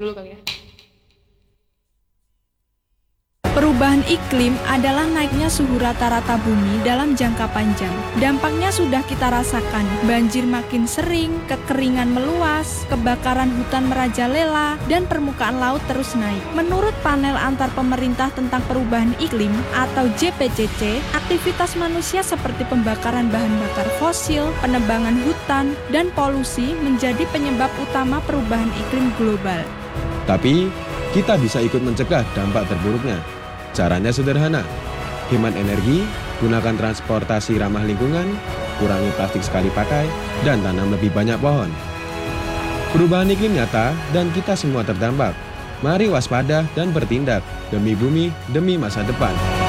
dulu kali ya. Perubahan iklim adalah naiknya suhu rata-rata bumi dalam jangka panjang. Dampaknya sudah kita rasakan, banjir makin sering, kekeringan meluas, kebakaran hutan merajalela, dan permukaan laut terus naik. Menurut panel antar pemerintah tentang perubahan iklim atau JPCC, aktivitas manusia seperti pembakaran bahan bakar fosil, penebangan hutan, dan polusi menjadi penyebab utama perubahan iklim global. Tapi, kita bisa ikut mencegah dampak terburuknya. Caranya sederhana, hemat energi, gunakan transportasi ramah lingkungan, kurangi plastik sekali pakai, dan tanam lebih banyak pohon. Perubahan iklim nyata dan kita semua terdampak. Mari waspada dan bertindak demi bumi, demi masa depan.